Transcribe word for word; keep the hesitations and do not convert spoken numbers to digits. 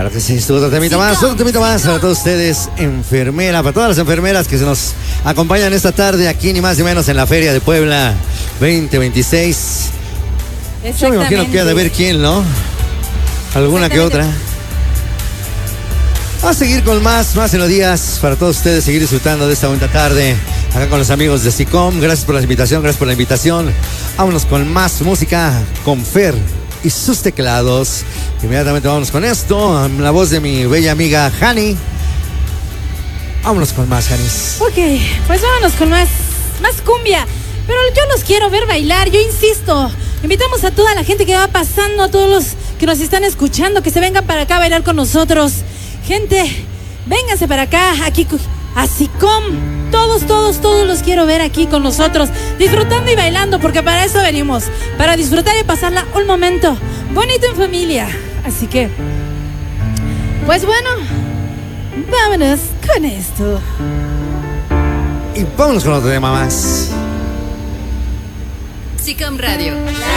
Claro que sí, otro temita más, otro temita más para todos ustedes, enfermera, para todas las enfermeras que se nos acompañan esta tarde aquí ni más ni menos en la Feria de Puebla veinte veintiséis. Yo me imagino que ha de haber quién, ¿no? Alguna que otra. Vamos a seguir con más, más melodías para todos ustedes, seguir disfrutando de esta bonita tarde acá con los amigos de SICOM. Gracias por la invitación, gracias por la invitación. Vámonos con más música con Fer y sus teclados. Inmediatamente vámonos con esto, la voz de mi bella amiga Hani. Vámonos con más, Hanis. Ok, pues vámonos con más, más cumbia. Pero yo los quiero ver bailar, yo insisto. Invitamos a toda la gente que va pasando, a todos los que nos están escuchando, que se vengan para acá a bailar con nosotros. Gente, vénganse para acá, aquí a SICOM. Todos, todos, todos los quiero ver aquí con nosotros, disfrutando y bailando, porque para eso venimos, para disfrutar y pasarla un momento bonito en familia. Así que, pues bueno, vámonos con esto. Y vámonos con otro tema más. SICOM Radio.